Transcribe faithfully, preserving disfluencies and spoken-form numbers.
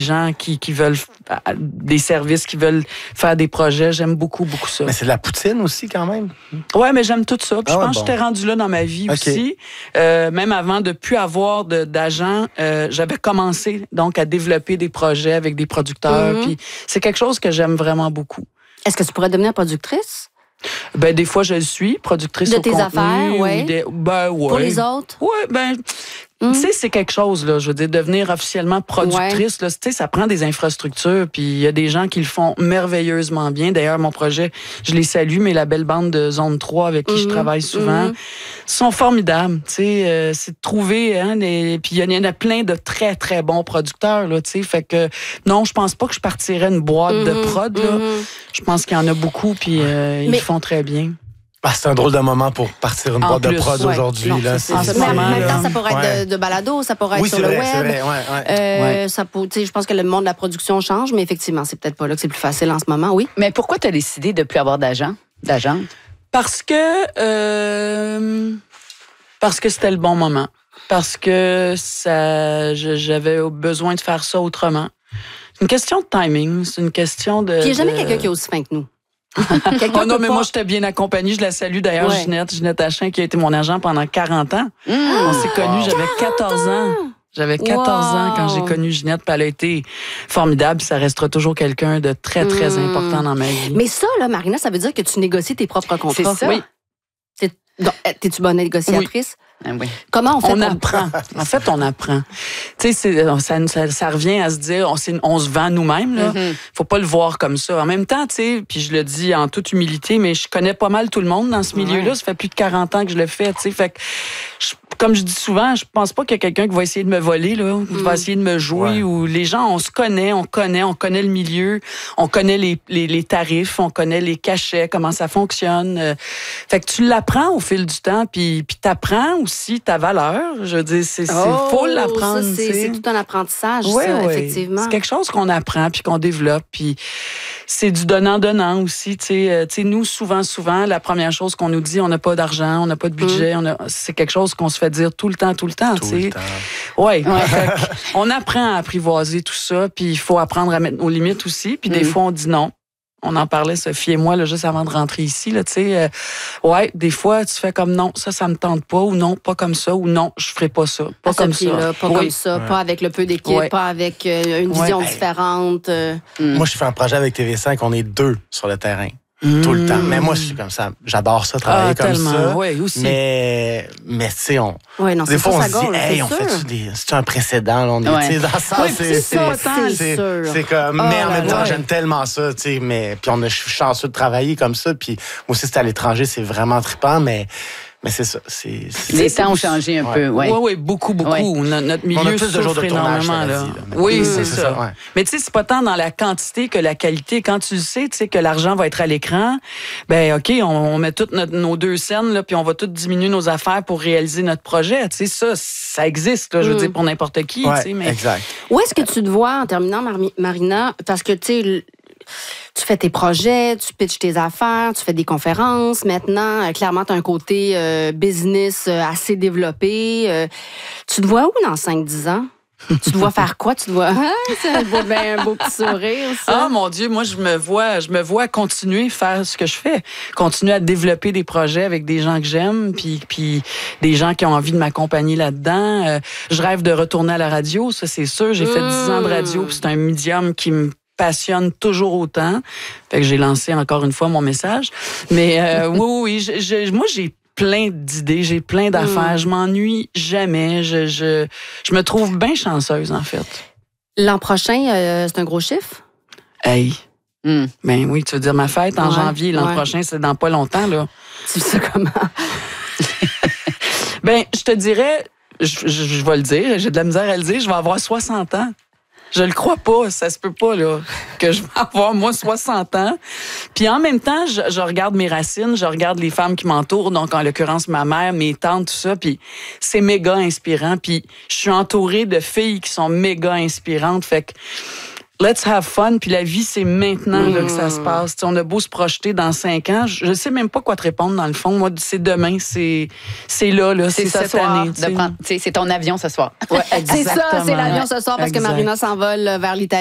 gens qui, qui veulent des services, qui veulent faire des projets. J'aime beaucoup, beaucoup ça. Mais c'est de la poutine aussi, quand même. Ouais, mais j'aime tout ça. Puis Ah je ouais, pense bon. que j'étais rendue là dans ma vie Okay. aussi. Euh, même avant de plus avoir de, d'agent, euh, j'avais commencé donc à développer des projets avec des producteurs. Mm-hmm. Puis c'est quelque chose que j'aime vraiment beaucoup. Est-ce que tu pourrais devenir productrice? Ben des fois je le suis, productrice De au tes contenu, affaires, ouais. ou des- ben ouais. Pour les autres? Ouais, ben Mm. tu sais, c'est quelque chose, là. Je veux dire, devenir officiellement productrice, là, tu sais, ça prend des infrastructures, puis il y a des gens qui le font merveilleusement bien. D'ailleurs, mon projet, je les salue, mais la belle bande de Zone trois avec qui Mm-hmm. je travaille souvent, Mm-hmm. sont formidables, tu sais. Euh, c'est de trouver, hein, les... puis il y en a plein de très, très bons producteurs, là, tu sais. Fait que, non, je pense pas que je partirais une boîte Mm-hmm. de prod, là. Mm-hmm. Je pense qu'il y en a beaucoup, puis euh, ils Mais- le font très bien. Ah, c'est un drôle de moment pour partir une En boîte de plus, prod ouais. aujourd'hui. Non, Là. c'est En ça. ce Mais en moment, même là. temps, ça pourrait être Ouais. de, de balado, ça pourrait être Oui, sur c'est le vrai, web. c'est vrai. Ouais, ouais. Euh, Ouais. ça peut, tu sais, je pense que le monde de la production change, mais effectivement, c'est peut-être pas là que c'est plus facile en ce moment, oui. Mais pourquoi tu as décidé de ne plus avoir d'agent, d'agente? Parce que euh, parce que c'était le bon moment. Parce que ça, je- j'avais besoin de faire ça autrement. C'est une question de timing. C'est une question de. Puis il n'y a jamais de- quelqu'un qui est aussi fin que nous. Oh non, peut mais pas- moi, j'étais bien accompagnée. Je la salue d'ailleurs, Ouais. Ginette, Ginette Hachin, qui a été mon agent pendant quarante ans. Mmh. On s'est connus, j'avais quatorze ans. J'avais quatorze Wow. ans quand j'ai connu Ginette, puis elle a été formidable, puis ça restera toujours quelqu'un de très, très Mm. important dans ma vie. Mais ça, là, Marina, ça veut dire que tu négocies tes propres contrats. C'est ça. Oui. T'es- donc, T'es-tu bonne négociatrice? Ah oui. Comment on fait On pour... apprend. En fait, on apprend. Tu sais, c'est- ça, ça, ça revient à se dire, on, c'est- on se vend nous-mêmes. Là. Mhm. Faut pas le voir comme ça. En même temps, tu sais, puis je le dis en toute humilité, mais je connais pas mal tout le monde dans ce milieu-là. Ouais. Ça fait plus de quarante ans que je le fais. Tu sais, fait que, je- comme je dis souvent, je pense pas qu'il y a quelqu'un qui va essayer de me voler, là, ou qui va essayer de me jouer. Ouais. Ou les gens, on se connaît, on connaît, on connaît le milieu, on connaît les, les, les tarifs, on connaît les cachets, comment ça fonctionne. Euh, Fait que tu l'apprends au fil du temps, puis puis t'apprends aussi ta valeur. Je veux dire, c'est c'est- faut l'apprendre. Ça, c'est tu sais. c'est tout un apprentissage, Ouais, ça, ouais. effectivement. C'est quelque chose qu'on apprend puis qu'on développe. Puis c'est du donnant-donnant aussi. Tu sais, Euh, tu sais, nous, souvent, souvent, la première chose qu'on nous dit, on n'a pas d'argent, on n'a pas de budget. on a- C'est quelque chose qu'on se fait dire tout le temps, tout le temps. Tout tu sais. le temps. Ouais. Fait que on apprend à apprivoiser tout ça. Puis il faut apprendre à mettre nos limites aussi. Puis des fois, on dit non. On en parlait, Sophie et moi, là, juste avant de rentrer ici. Là, tu sais, euh, ouais, des fois, tu fais comme non, ça, ça me tente pas, ou non, pas comme ça, ou non, je ferai pas ça. Pas À ce comme ça. prix-là, pas Oui. comme ça, pas avec le peu d'équipe, Ouais. pas avec euh, une vision Ouais. différente. euh. Moi, je fais un projet avec T V cinq, on est deux sur le terrain. Tout le temps. Mais moi, je suis comme ça. J'adore ça, travailler Ah, comme tellement. ça. Oui, aussi. Mais, mais tu sais, on. Ouais, non, Des c'est fois, ça, on ça se dit, gâle, hey, c'est on sûr. fait-tu des. C'est un précédent, là, on est, Ouais. tu sais, dans ça, Oui, c'est. c'est ça, c'est- c'est c'est- sûr. C'est comme, Ah, mais en là, même temps, ouais. j'aime tellement ça, tu sais, mais. Puis on a, je suis chanceux de travailler comme ça, puis moi aussi, c'était à l'étranger, c'est vraiment trippant, mais. Mais c'est ça. C'est, c'est- Les c'est- temps ont changé un Ouais. peu, oui. Oui, oui, beaucoup, beaucoup. Ouais. No- Notre On milieu a plus de jours souffre de tournage, énormément. cela Là. dit, là. Oui, Mmh, c'est c'est ça. ça, ouais. Mais tu sais, c'est pas tant dans la quantité que la qualité. Quand tu le sais, tu sais que l'argent va être à l'écran, ben OK, on, on met toutes notre- nos deux scènes, là, puis on va toutes diminuer nos affaires pour réaliser notre projet. Tu sais, ça, ça existe, là, je veux Mm. dire, pour n'importe qui. Ouais, tu sais, mais... exact. Où est-ce que tu te vois, en terminant, Mar- Marina, parce que, tu sais, l- tu fais tes projets, tu pitches tes affaires, tu fais des conférences. Maintenant, euh, clairement, tu as un côté euh, business euh, assez développé. Euh, tu te vois où dans cinq dix ans? Tu te vois faire quoi? Tu te vois... Ah, c'est un beau, ben, un beau petit sourire, ça. Ah mon Dieu, moi je me vois, je me vois continuer à faire ce que je fais, continuer à développer des projets avec des gens que j'aime, puis puis des gens qui ont envie de m'accompagner là-dedans. Euh, je rêve de retourner à la radio, ça c'est sûr. J'ai fait dix ans de radio, puis c'est un médium qui me passionne toujours autant. Fait que j'ai lancé encore une fois mon message. Mais euh, oui, oui, oui, je, je- moi j'ai plein d'idées, j'ai plein d'affaires. Je m'ennuie jamais. Je, je, je me trouve bien chanceuse, en fait. L'an prochain, euh, c'est un gros chiffre? Hey, Hmm. ben oui, tu veux dire ma fête en Ouais, janvier, l'an ouais. prochain, c'est dans pas longtemps, là. Tu sais comment? Ben, je te dirais, je, je, je vais le dire, j'ai de la misère à le dire, je vais avoir soixante ans. Je le crois pas, ça se peut pas, là, que je vais avoir, moi, soixante ans. Puis en même temps, je, je regarde mes racines, je regarde les femmes qui m'entourent, donc en l'occurrence ma mère, mes tantes, tout ça, puis c'est méga inspirant. Puis je suis entourée de filles qui sont méga inspirantes, fait que let's have fun, puis la vie, c'est maintenant là, que ça se passe. T'sais, on a beau se projeter dans cinq ans, je ne sais même pas quoi te répondre dans le fond. Moi, c'est demain, c'est, c'est là, là c'est, c'est cette ce soir, année. de prendre, c'est ton avion ce soir. Ouais, C'est ça, c'est l'avion ce soir parce exact. que Marina s'envole vers l'Italie.